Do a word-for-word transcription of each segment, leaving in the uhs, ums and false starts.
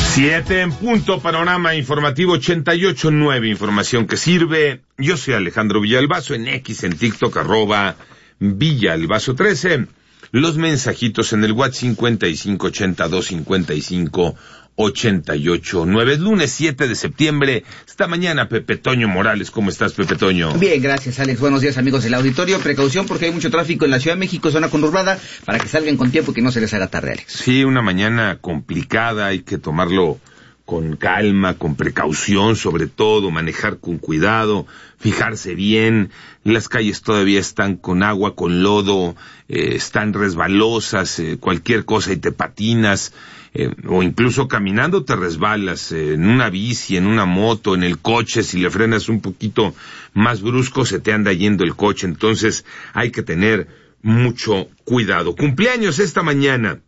Siete en punto, panorama informativo ochenta y ocho punto nueve, información que sirve. Yo soy Alejandro Villalbazo, en X, en TikTok, arroba Villalbazo trece. Los mensajitos en el WhatsApp cincuenta y cinco ochenta y dos cincuenta y cinco ochenta y ocho nueve. Es lunes siete de septiembre. Esta mañana, Pepe Toño Morales. ¿Cómo estás, Pepe Toño? Bien, gracias, Alex. Buenos días, amigos del auditorio. Precaución porque hay mucho tráfico en la Ciudad de México, zona conurbada, para que salgan con tiempo y que no se les haga tarde, Alex. Sí, una mañana complicada. Hay que tomarlo con calma, con precaución, sobre todo, manejar con cuidado, fijarse bien. Las calles todavía están con agua, con lodo, eh, están resbalosas, eh, cualquier cosa y te patinas. Eh, o incluso caminando te resbalas, eh, en una bici, en una moto, en el coche, si le frenas un poquito más brusco se te anda yendo el coche, entonces hay que tener mucho cuidado. Cumpleaños esta mañana,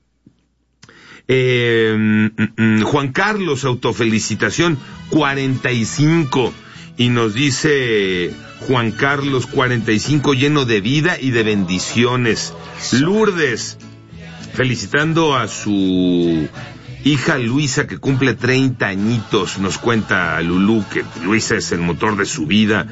eh, mm, mm, Juan Carlos, autofelicitación, cuarenta y cinco, y nos dice Juan Carlos, cuarenta y cinco, lleno de vida y de bendiciones. Lourdes, felicitando a su hija Luisa, que cumple treinta añitos. Nos cuenta Lulú que Luisa es el motor de su vida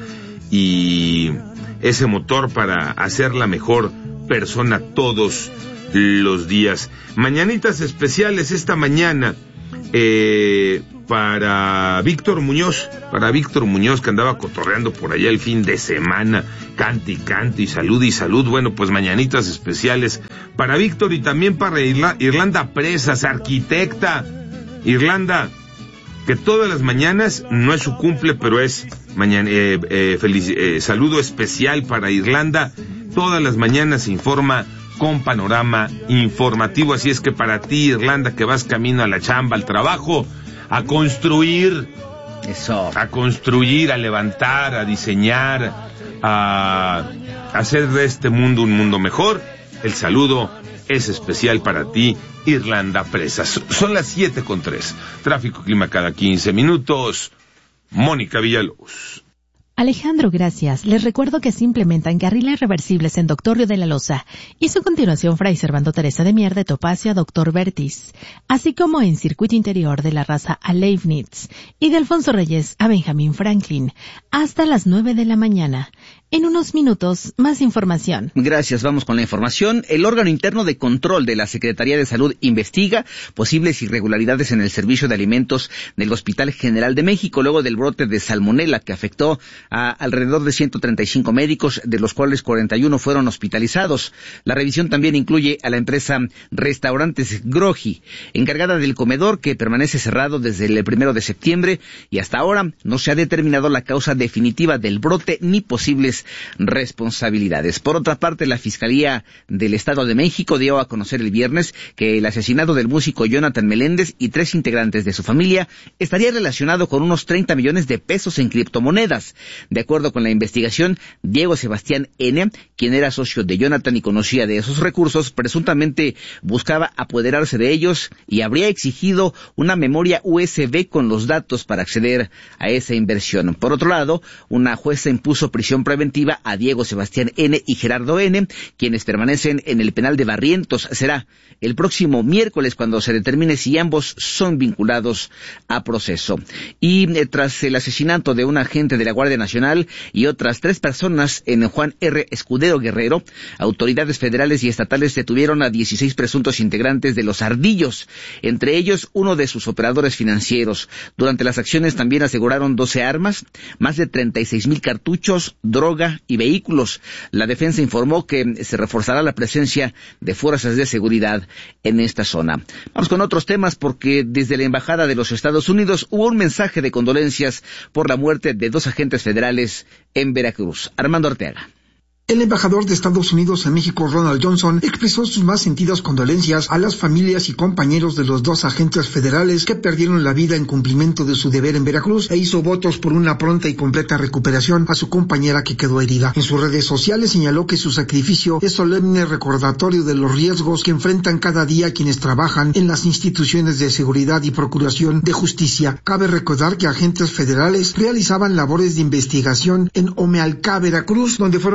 y ese motor para hacerla mejor persona todos los días. Mañanitas especiales esta mañana eh, para Víctor Muñoz, para Víctor Muñoz, que andaba cotorreando por allá el fin de semana, cante y cante y salud y salud. Bueno, pues mañanitas especiales para Víctor y también para Irla, Irlanda Presas, arquitecta. Irlanda, que todas las mañanas, no es su cumple, pero es mañana, eh, eh, feliz, eh, saludo especial para Irlanda. Todas las mañanas se informa con panorama informativo, así es que para ti, Irlanda, que vas camino a la chamba, al trabajo, a construir, eso, a construir, a levantar, a diseñar, a hacer de este mundo un mundo mejor, el saludo es especial para ti, Irlanda Presas. Son las siete con tres. Tráfico, clima cada quince minutos. Mónica Villalobos. Alejandro, gracias. Les recuerdo que se implementan carriles reversibles en Doctor Río de la Loza y su continuación Fray Servando Teresa de Mier de Topacio a Doctor Vertis, así como en circuito interior de la raza a Leibniz y de Alfonso Reyes a Benjamín Franklin, hasta las nueve de la mañana. En unos minutos, más información. Gracias, vamos con la información. El órgano interno de control de la Secretaría de Salud investiga posibles irregularidades en el servicio de alimentos del Hospital General de México, luego del brote de salmonela que afectó a alrededor de ciento treinta y cinco médicos, de los cuales cuarenta y uno fueron hospitalizados. La revisión también incluye a la empresa Restaurantes Groji, encargada del comedor, que permanece cerrado desde el primero de septiembre, y hasta ahora no se ha determinado la causa definitiva del brote ni posibles responsabilidades. Por otra parte, la Fiscalía del Estado de México dio a conocer el viernes que el asesinato del músico Jonathan Meléndez y tres integrantes de su familia estaría relacionado con unos treinta millones de pesos en criptomonedas. De acuerdo con la investigación, Diego Sebastián N., quien era socio de Jonathan y conocía de esos recursos, presuntamente buscaba apoderarse de ellos y habría exigido una memoria U S B con los datos para acceder a esa inversión. Por otro lado, una jueza impuso prisión preventiva a Diego Sebastián N. y Gerardo N., quienes permanecen en el penal de Barrientos. Será el próximo miércoles cuando se determine si ambos son vinculados a proceso. Y eh, tras el asesinato de un agente de la Guardia Nacional y otras tres personas en Juan R. Escudero Guerrero, autoridades federales y estatales detuvieron a dieciséis presuntos integrantes de los Ardillos, entre ellos uno de sus operadores financieros. Durante las acciones también aseguraron doce armas, más de treinta y seis mil cartuchos, droga y vehículos. La defensa informó que se reforzará la presencia de fuerzas de seguridad en esta zona. Vamos con otros temas, porque desde la Embajada de los Estados Unidos hubo un mensaje de condolencias por la muerte de dos agentes federales en Veracruz. Armando Arteaga. El embajador de Estados Unidos en México, Ronald Johnson, expresó sus más sentidas condolencias a las familias y compañeros de los dos agentes federales que perdieron la vida en cumplimiento de su deber en Veracruz, e hizo votos por una pronta y completa recuperación a su compañera que quedó herida. En sus redes sociales señaló que su sacrificio es solemne recordatorio de los riesgos que enfrentan cada día quienes trabajan en las instituciones de seguridad y procuración de justicia. Cabe recordar que agentes federales realizaban labores de investigación en Omealcá, Veracruz, donde fueron agredidos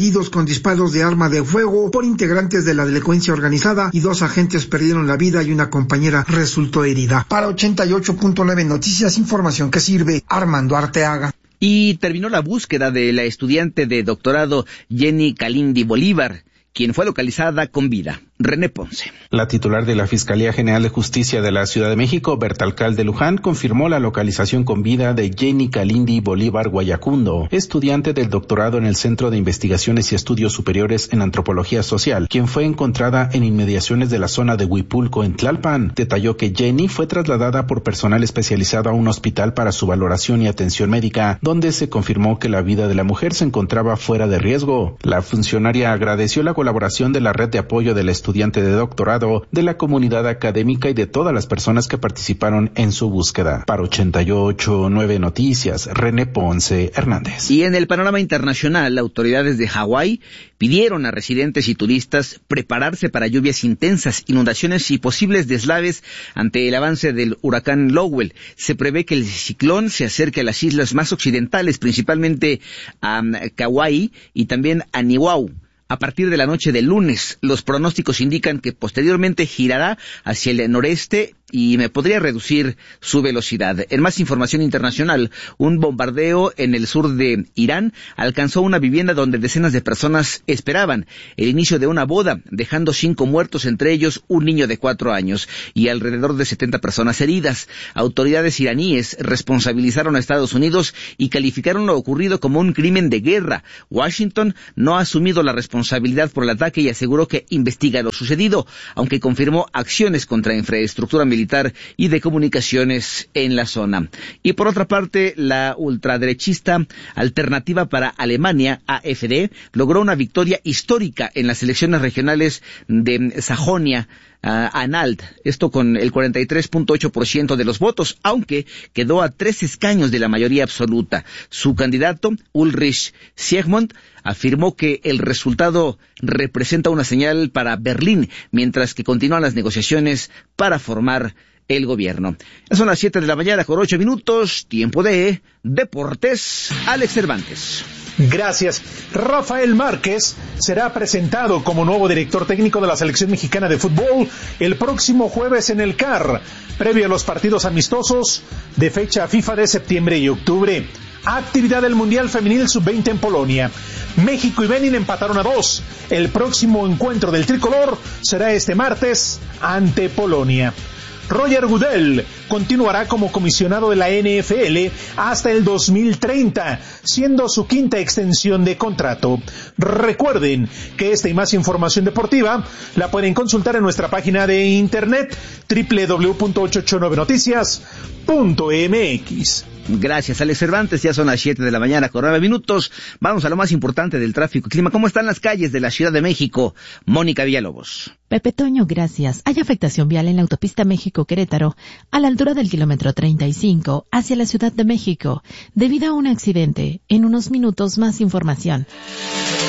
agredidos con disparos de arma de fuego por integrantes de la delincuencia organizada y dos agentes perdieron la vida y una compañera resultó herida. Para ochenta y ocho punto nueve Noticias, información que sirve, Armando Arteaga. Y terminó la búsqueda de la estudiante de doctorado Jenny Kalindi Bolívar, quien fue localizada con vida. René Ponce. La titular de la Fiscalía General de Justicia de la Ciudad de México, Berta Alcalde Luján, confirmó la localización con vida de Jenny Kalindi Bolívar Guayacundo, estudiante del doctorado en el Centro de Investigaciones y Estudios Superiores en Antropología Social, quien fue encontrada en inmediaciones de la zona de Huipulco, en Tlalpan. Detalló que Jenny fue trasladada por personal especializado a un hospital para su valoración y atención médica, donde se confirmó que la vida de la mujer se encontraba fuera de riesgo. La funcionaria agradeció la colaboración de la red de apoyo de la estudiante de doctorado, de la comunidad académica y de todas las personas que participaron en su búsqueda. Para ochenta y ocho punto nueve Noticias, René Ponce Hernández. Y en el panorama internacional, autoridades de Hawái pidieron a residentes y turistas prepararse para lluvias intensas, inundaciones y posibles deslaves ante el avance del huracán Lowell. Se prevé que el ciclón se acerque a las islas más occidentales, principalmente a Kauai y también a Niuau. A partir de la noche del lunes, los pronósticos indican que posteriormente girará hacia el noreste y me podría reducir su velocidad. En más información internacional, un bombardeo en el sur de Irán alcanzó una vivienda donde decenas de personas esperaban el inicio de una boda, dejando cinco muertos, entre ellos un niño de cuatro años, y alrededor de setenta personas heridas. Autoridades iraníes responsabilizaron a Estados Unidos y calificaron lo ocurrido como un crimen de guerra. Washington no ha asumido la responsabilidad por el ataque y aseguró que investiga lo sucedido, aunque confirmó acciones contra infraestructura militar y de comunicaciones en la zona. Y por otra parte, la ultraderechista Alternativa para Alemania, A F D, logró una victoria histórica en las elecciones regionales de Sajonia, Uh, Anhalt, esto con el cuarenta y tres punto ocho por ciento de los votos, aunque quedó a tres escaños de la mayoría absoluta. Su candidato, Ulrich Siegmund, afirmó que el resultado representa una señal para Berlín, mientras que continúan las negociaciones para formar el gobierno. Son las siete de la mañana con ocho minutos, tiempo de Deportes. Alex Cervantes. Gracias. Rafael Márquez será presentado como nuevo director técnico de la selección mexicana de fútbol el próximo jueves en el C A R, previo a los partidos amistosos de fecha FIFA de septiembre y octubre. Actividad del Mundial Femenil sub veinte en Polonia. México y Benin empataron a dos. El próximo encuentro del tricolor será este martes ante Polonia. Roger Goodell continuará como comisionado de la N F L hasta el dos mil treinta, siendo su quinta extensión de contrato. Recuerden que esta y más información deportiva la pueden consultar en nuestra página de internet doble u doble u doble u punto ochocientos ochenta y nueve noticias punto m x. Gracias, Alex Cervantes. Ya son las siete de la mañana con nueve minutos. Vamos a lo más importante del tráfico y clima. ¿Cómo están las calles de la Ciudad de México? Mónica Villalobos. Pepe Toño, gracias. Hay afectación vial en la autopista México-Querétaro, a la altura del kilómetro treinta y cinco, hacia la Ciudad de México, debido a un accidente. En unos minutos, más información.